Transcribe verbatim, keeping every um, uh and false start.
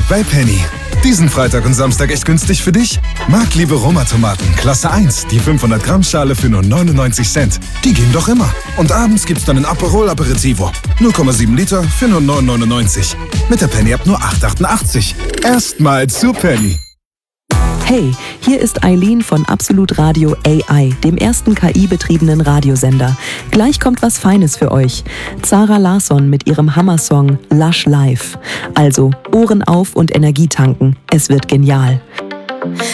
bei Penny. Diesen Freitag und Samstag echt günstig für dich? Marktliebe Roma-Tomaten, Klasse eins, die fünfhundert Gramm Schale für nur neunundneunzig Cent. Die gehen doch immer. Und abends gibt's dann ein Aperol Aperitivo. null Komma sieben Liter für nur neun neunundneunzig. Mit der Penny ab nur acht achtundachtzig. Erstmal zu Penny. Hey, hier ist Eileen von Absolut Radio A I, dem ersten K I-betriebenen Radiosender. Gleich kommt was Feines für euch. Zara Larsson mit ihrem Hammersong Lush Life. Also Ohren auf und Energie tanken. Es wird genial.